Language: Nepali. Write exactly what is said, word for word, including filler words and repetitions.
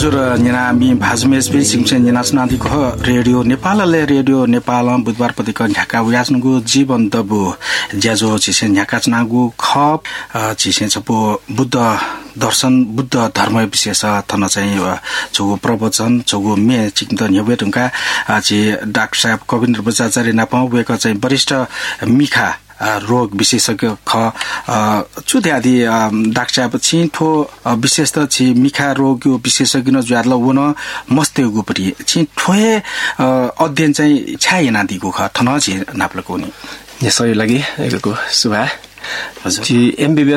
हजुर निनामी भाजमेस बि सिंसे निनासनादि को रेडियो नेपालले रेडियो नेपाल बुधबार पतिक ढाका उयासनुगु जीवन दबु ज्याजो छिसे ढाकाचनागु खप छिसे छपो बुद्ध दर्शन बुद्ध धर्म विशेष थन चाहिँ जोगु प्रवचन जोगु मे चिन्त न्यवेटुका छि डाक्टर साहब कविन्द्र बजाचार्य नापाउ वेक चाहिँ वरिष्ठ मिखा रोग विशेषज्ञ ख चुद्यादि डाक्टर साहब छिठो विशेष त छि मिखा रोग विशेषज्ञ न ज्यादल वन मस्ते गुपरि छिठोए अध्ययन चाहिँ छायना दिगु ख थन छि नाप्लको नि यसै लागि एकको सुभा हजुर एमबीबीएस